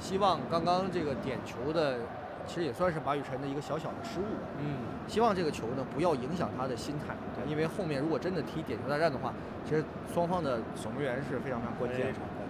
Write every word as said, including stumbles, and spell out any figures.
希望刚刚这个点球的，其实也算是马雨辰的一个小小的失误。 嗯， 希望这个球呢不要影响他的心态，因为后面如果真的踢点球大战的话，其实双方的守门员是非常非常关键的。